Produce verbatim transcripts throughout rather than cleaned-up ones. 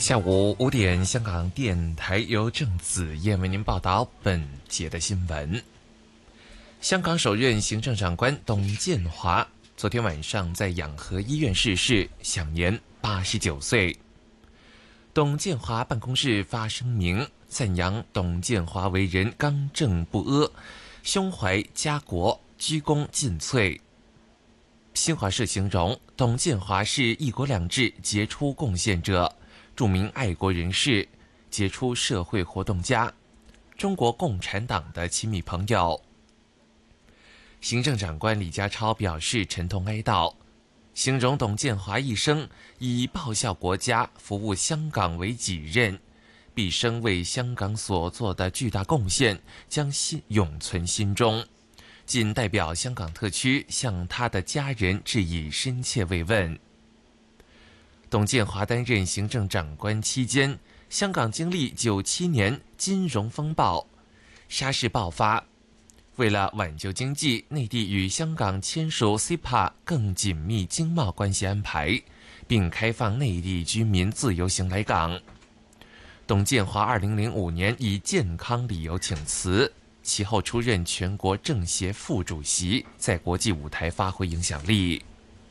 下午五点，香港电台由郑子燕为您报道本节的新闻。香港首任行政长官董建华昨天晚上在养和医院逝世，享年八十九岁。董建华办公室发声明，赞扬董建华为人刚正不阿，胸怀家国，居功尽瘁。新华社形容董建华是一国两制杰出贡献者，著名爱国人士，杰出社会活动家，中国共产党的亲密朋友。行政长官李家超表示沉痛哀悼，形容董建华一生以报效国家、服务香港为己任，毕生为香港所做的巨大贡献将心永存心中，仅代表香港特区向他的家人致以深切慰问。董建华担任行政长官期间，香港经历九七年金融风暴，沙士爆发。为了挽救经济，内地与香港签署 C E P A 更紧密经贸关系安排，并开放内地居民自由行来港。董建华二零零五年以健康理由请辞，其后出任全国政协副主席，在国际舞台发挥影响力。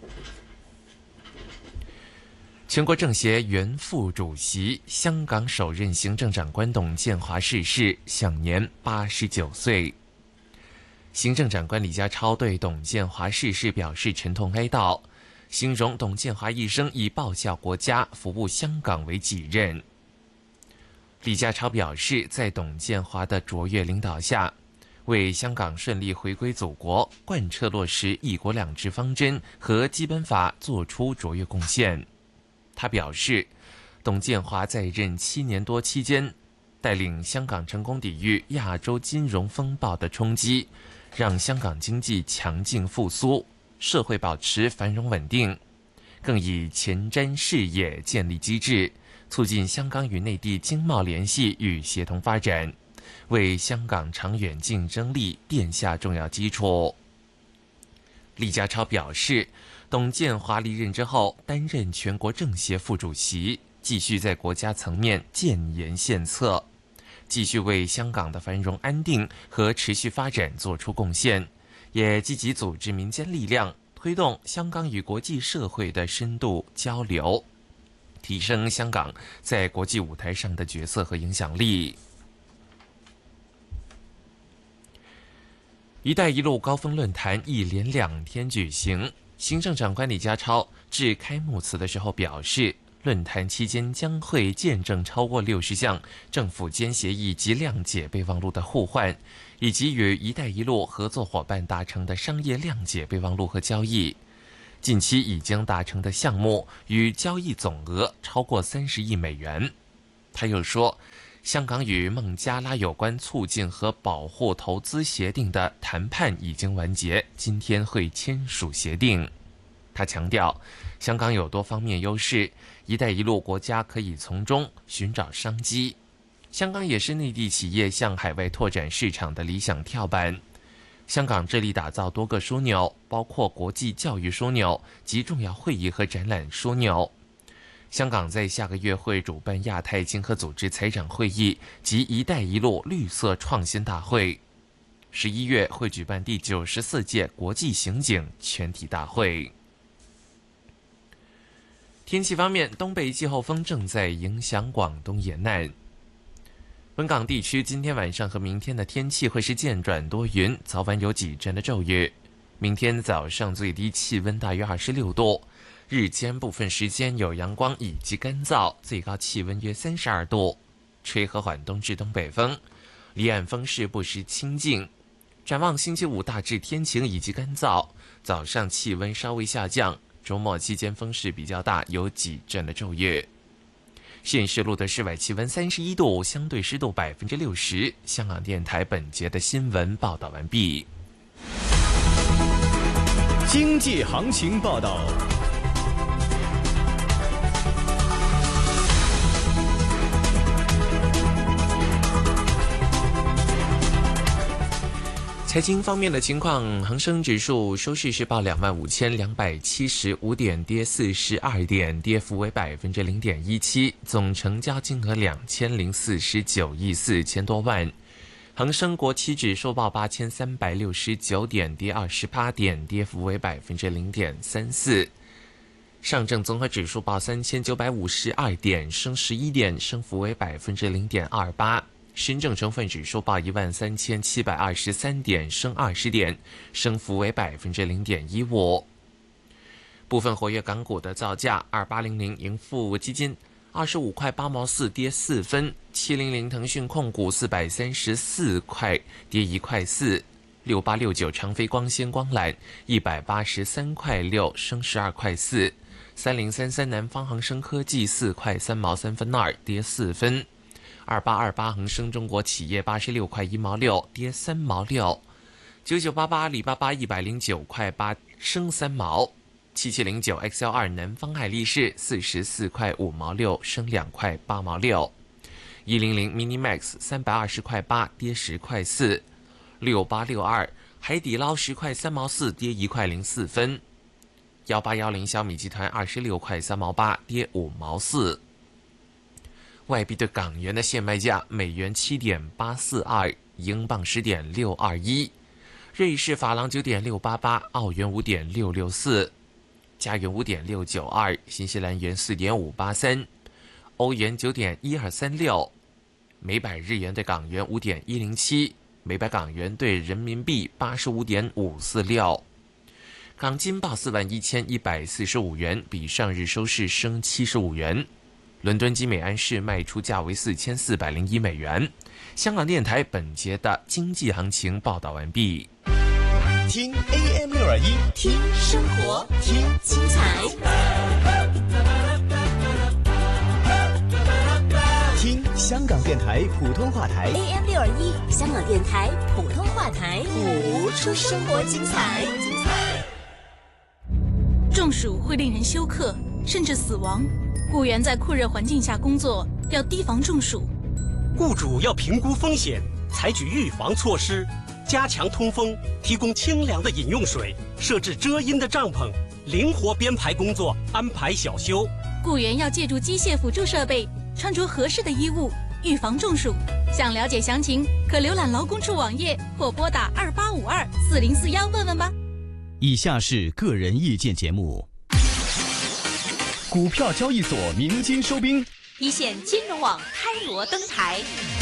全国政协原副主席、香港首任行政长官董建华逝世，享年八十九岁。行政长官李家超对董建华逝世表示沉痛哀悼，形容董建华一生以报效国家、服务香港为己任。李家超表示，在董建华的卓越领导下，为香港顺利回归祖国、贯彻落实一国两制方针和基本法作出卓越贡献。他表示，董建华在任七年多期间，带领香港成功抵御亚洲金融风暴的冲击，让香港经济强劲复苏，社会保持繁荣稳定，更以前瞻视野建立机制，促进香港与内地经贸联系与协同发展，为香港长远竞争力奠下重要基础。李家超表示，董建华离任之后，担任全国政协副主席，继续在国家层面建言献策，继续为香港的繁荣安定和持续发展做出贡献，也积极组织民间力量，推动香港与国际社会的深度交流，提升香港在国际舞台上的角色和影响力。一带一路高峰论坛一连两天举行，行政长官李家超致开幕词的时候表示，论坛期间将会见证超过六十项政府间协议及谅解备忘录的互换，以及与一带一路合作伙伴达成的商业谅解备忘录和交易。近期已经达成的项目与交易总额超过三十亿美元。他又说，香港与孟加拉有关促进和保护投资协定的谈判已经完结，今天会签署协定。他强调，香港有多方面优势，一带一路国家可以从中寻找商机。香港也是内地企业向海外拓展市场的理想跳板。香港致力打造多个枢纽，包括国际教育枢纽及重要会议和展览枢纽。香港在下个月会主办亚太经合组织财长会议及一带一路绿色创新大会。十一月会举办第九十四届国际刑警全体大会。天气方面，东北季候风正在影响广东沿岸。本港地区今天晚上和明天的天气会是渐转多云，早晚有几阵的骤雨。明天早上最低气温大约二十六度，日间部分时间有阳光以及干燥，最高气温约三十二度，吹和缓东至东北风，离岸风势不时清劲。展望星期五大致天晴以及干燥，早上气温稍微下降，周末期间风势比较大，有几阵的骤雨。现时录的室外气温三十一度，相对湿度百分之六十。香港电台本节的新闻报道完毕。 经济行情报道。 财经方面的情况，恒生指数收市是报两万五千两百七十五点，跌四十二点，跌幅为百分之零点一七，总成交金额两千零四十九亿四千多万。恒生国企指数报八千三百六十九点，跌二十八点，跌幅为百分之零点三四。上证综合指数报三千九百五十二点，升十一点，升幅为百分之零点二八。深证成分指数报一万三千七百二十三点，升二十点，升幅为百分之零点一五。部分活跃港股的造价：二八零零盈富基金二十五块八毛四，跌四分；七零零腾讯控股四百三十四块，跌一块四；六八六九长飞光纤光缆一百八十三块六，升十二块四；三零三三南方恒生科技四块三毛三分二，跌四分。二八二八恒生中国企业八十六块一毛六，跌三毛六；九九八八阿里巴巴一百零九块八，升三毛；七七零九 X L 二南方海力士四十四块五毛六，升两块八毛六；一零零 Minimax 三百二十块八，跌十块四；六八六二海底捞十块三毛四，跌一块零四分；幺八幺零小米集团二十六块三毛八，跌五毛四。外币对港元的现卖价：美元七点八四二，英镑十点六二一，瑞士法郎九点六八八，澳元五点六六四，加元五点六九二，新西兰元四点五八三，欧元九点一二三六，每百日元对港元五点一零七，每百港元对人民币八十五点五四六。港金报四万一千一百四十五元，比上日收市升七十五元。伦敦金美安市卖出价为四千四百零一美元。香港电台本节的经济行情报道完毕。 听 A M 六二一， 听生活，听精彩， 听香港电台普通话台 A M 六二一，香港电台普通话台，谱出生活精彩。 中暑会令人休克，甚至死亡。雇员在酷热环境下工作，要提防中暑。 雇主要评估风险，采取预防措施，加强通风，提供清凉的饮用水，设置遮阴的帐篷，灵活编排工作，安排小休。 雇员要借助机械辅助设备，穿着合适的衣物，预防中暑。想了解详情，可浏览劳工处网页或拨打二八五二四零四幺问问吧。 以下是个人意见节目。股票交易所鸣金收兵， 一线金融网开锣登台，